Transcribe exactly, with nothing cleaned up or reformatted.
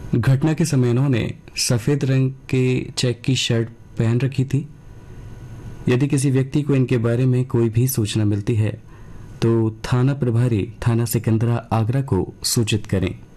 घटना के समय इन्होंने सफेद रंग के चेक की शर्ट पहन रखी थी। यदि किसी व्यक्ति को इनके बारे में कोई भी सूचना मिलती है तो थाना प्रभारी थाना सिकंदरा आगरा को सूचित करें।